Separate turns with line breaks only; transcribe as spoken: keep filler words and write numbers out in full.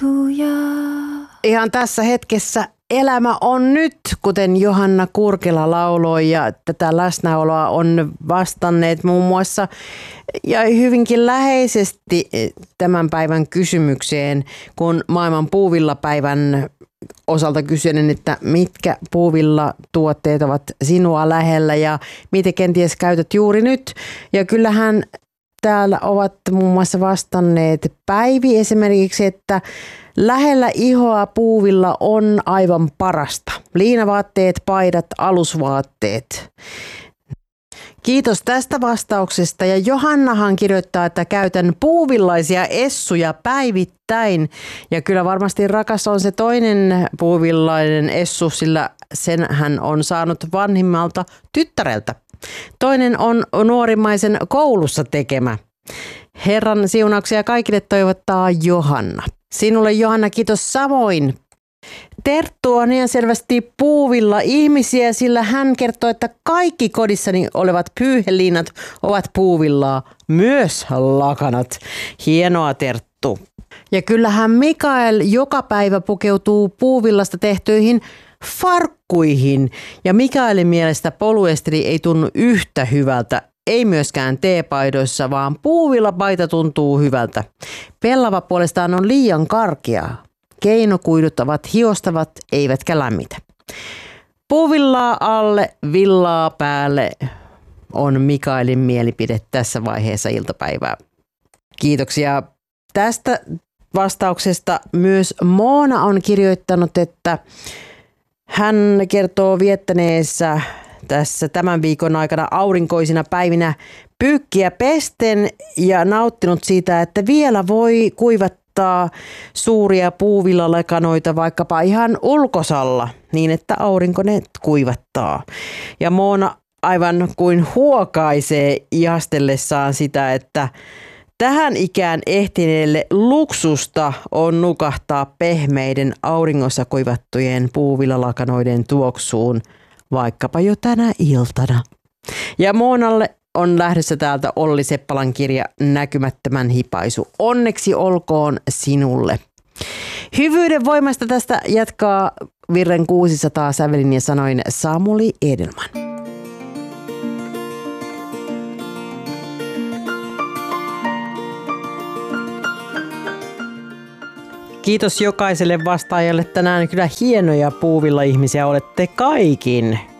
Ihan tässä hetkessä elämä on nyt, kuten Johanna Kurkila lauloi, ja tätä läsnäoloa on vastanneet muun muassa ja hyvinkin läheisesti tämän päivän kysymykseen, kun maailman puuvillapäivän osalta kysyin, että mitkä puuvillatuotteet ovat sinua lähellä ja mitä kenties käytät juuri nyt. Ja kyllähän täällä ovat muun muassa vastanneet Päivi esimerkiksi, että lähellä ihoa puuvilla on aivan parasta. Liinavaatteet, paidat, alusvaatteet. Kiitos tästä vastauksesta. Ja Johannahan kirjoittaa, että käytän puuvillaisia essuja päivittäin. Ja kyllä varmasti rakas on se toinen puuvillainen essu, sillä sen hän on saanut vanhimmalta tyttäreltä. Toinen on nuorimmaisen koulussa tekemä. Herran siunauksia kaikille toivottaa Johanna. Sinulle Johanna, kiitos samoin. Terttu on ihan selvästi puuvilla ihmisiä, sillä hän kertoo, että kaikki kodissani olevat pyyheliinat ovat puuvillaa, myös lakanat. Hienoa, Terttu. Ja kyllähän Mikael joka päivä pukeutuu puuvillasta tehtyihin farkkuihin. Ja Mikaelin mielestä polyesteri ei tunnu yhtä hyvältä. Ei myöskään teepaidoissa, vaan puuvillapaita tuntuu hyvältä. Pellava puolestaan on liian karkeaa. Keinokuidut ovat hiostavat, eivätkä lämmitä. Puuvillaa alle, villaa päälle on Mikaelin mielipide tässä vaiheessa iltapäivää. Kiitoksia tästä vastauksesta. Myös Moona on kirjoittanut, että hän kertoo viettäneessä tässä tämän viikon aikana aurinkoisina päivinä pyykkiä pesten ja nauttinut siitä, että vielä voi kuivattaa suuria puuvillalekanoita vaikkapa ihan ulkosalla niin, että aurinko ne kuivattaa. Ja Moona aivan kuin huokaisee ihastellessaan sitä, että tähän ikään ehtineelle luksusta on nukahtaa pehmeiden auringossa kuivattujen puuvillalakanoiden tuoksuun vaikkapa jo tänä iltana. Ja Moonalle on lähdössä täältä Olli Seppalan kirja Näkymättömän hipaisu. Onneksi olkoon sinulle. Hyvyyden voimasta tästä jatkaa virren kuusisataa sävelin ja sanoin Samuli Edelman. Kiitos jokaiselle vastaajalle tänään. Kyllä hienoja puuvilla ihmisiä olette kaikin.